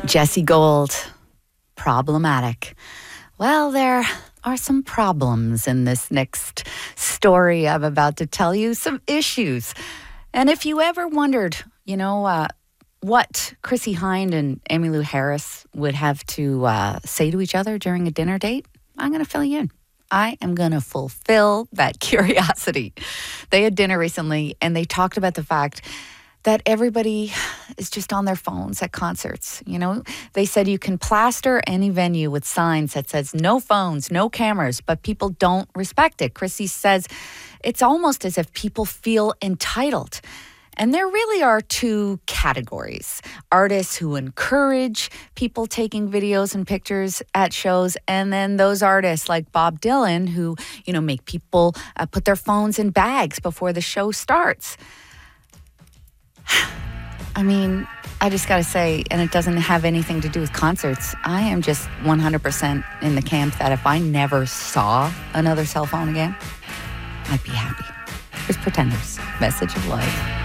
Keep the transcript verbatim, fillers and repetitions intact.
Jessie Gold, problematic. Well, there are some problems in this next story I'm about to tell you, some issues. And if you ever wondered, you know, uh, what Chrissie Hynde and Emmylou Harris would have to uh, say to each other during a dinner date, I'm going to fill you in. I am going to fulfill that curiosity. They had dinner recently and they talked about the fact that everybody is just on their phones at concerts. You know, they said you can plaster any venue with signs that says no phones, no cameras, but people don't respect it. Chrissie says it's almost as if people feel entitled. And there really are two categories. Artists who encourage people taking videos and pictures at shows, and then those artists like Bob Dylan who, you know, make people uh, put their phones in bags before the show starts. I mean, I just got to say, and it doesn't have anything to do with concerts, I am just one hundred percent in the camp that if I never saw another cell phone again, I'd be happy. Here's Pretenders, Message of Life.